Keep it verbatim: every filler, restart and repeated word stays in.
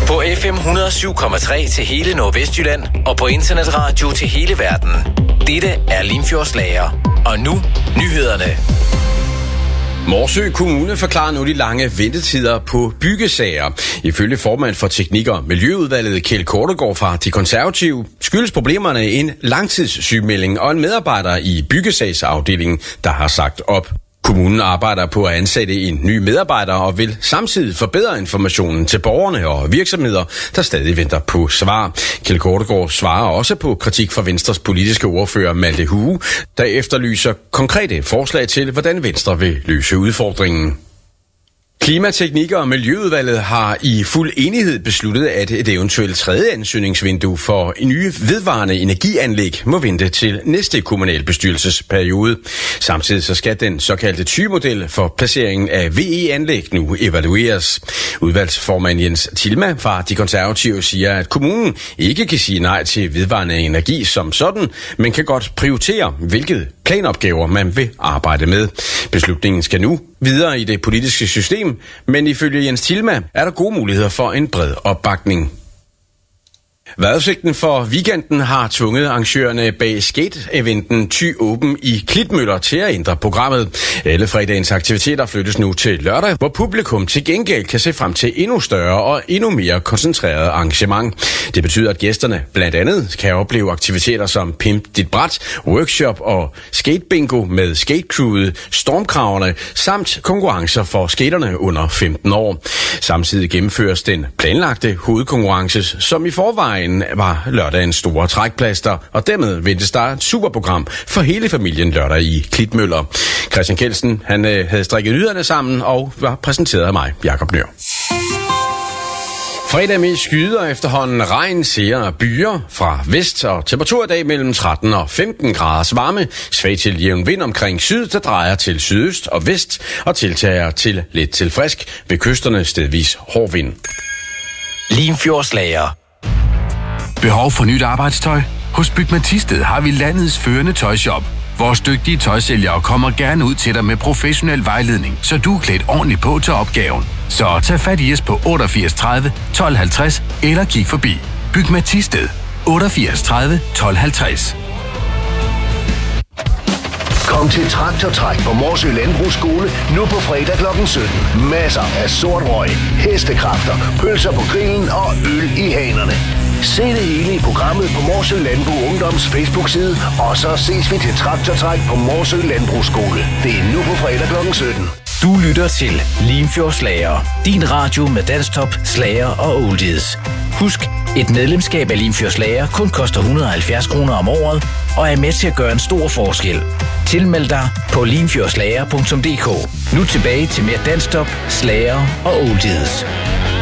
På F M et hundrede og syv komma tre til hele Nordvestjylland og på internetradio til hele verden. Dette er Limfjordslager. Og nu nyhederne. Morsø Kommune forklarer nu de lange ventetider på byggesager. Ifølge formand for Teknik- og Miljøudvalget Kjeld Kortegaard fra De Konservative skyldes problemerne en langtidssygemelding og en medarbejder i byggesagsafdelingen, der har sagt op. Kommunen arbejder på at ansætte en ny medarbejder og vil samtidig forbedre informationen til borgerne og virksomheder, der stadig venter på svar. Kjeld Kortegaard svarer også på kritik fra Venstres politiske ordfører Malte Hue, der efterlyser konkrete forslag til, hvordan Venstre vil løse udfordringen. Klimateknik- og Miljøudvalget har i fuld enighed besluttet, at et eventuelt tredje ansøgningsvindue for nye vedvarende energianlæg må vente til næste kommunalbestyrelsesperiode. Samtidig så skal den såkaldte Thy-model for placeringen af V E-anlæg nu evalueres. Udvalgsformand Jens Tilma fra De Konservative siger, at kommunen ikke kan sige nej til vedvarende energi som sådan, men kan godt prioritere, hvilket planopgaver man vil arbejde med. Beslutningen skal nu videre i det politiske system, men ifølge Jens Tilma er der gode muligheder for en bred opbakning. Vejrudsigten for weekenden har tvunget arrangørerne bag skate-eventen Thy Open i Klitmøller til at ændre programmet. Alle fredagens aktiviteter flyttes nu til lørdag, hvor publikum til gengæld kan se frem til endnu større og endnu mere koncentreret arrangement. Det betyder, at gæsterne blandt andet kan opleve aktiviteter som Pimp dit bræt, workshop og skatebingo med skatecrewet, stormkraverne samt konkurrencer for skaterne under femten år. Samtidig gennemføres den planlagte hovedkonkurrence, som i forvejen var lørdagens store trækplaster, og dermed ventes der et superprogram for hele familien lørdag i Klitmøller. Christian Kelsen, han øh, havde strikket nyhederne sammen og var præsenteret af mig, Jakob Nør. Fredag med skyder efterhånden regn, ser og byer fra vest, og temperatur i dag mellem tretten og femten graders varme. Svag til jævn vind omkring syd, der drejer til sydøst og vest og tiltager til lidt til frisk. Ved kysterne stedvis hård vind. Limfjordslager. Behov for nyt arbejdstøj? Hos Bygma Thisted har vi landets førende tøjshop. Vores dygtige tøjsælgere kommer gerne ud til dig med professionel vejledning, så du er klædt ordentligt på til opgaven. Så tag fat i os på otteogfirs tredive tolv halvtreds eller kig forbi. Bygma Thisted otteogfirs tredive tolv halvtreds. Kom til Traktortræk på Morsø Landbrugsskole nu på fredag klokken sytten. Masser af sort røg, hestekræfter, pølser på grillen og øl i hanerne. Se det hele i programmet på Morsø Landbrug Ungdoms Facebook-side, og så ses vi til Traktortræk på Morsø Landbrugsskole. Det er nu på fredag klokken sytten. Du lytter til Limfjordslager. Din radio med danstop, slager og oldies. Husk, et medlemskab af Limfjordslager kun koster et hundrede og halvfjerds kroner om året, og er med til at gøre en stor forskel. Tilmeld dig på limfjordslager punktum d k. Nu tilbage til mere danstop, slager og oldies.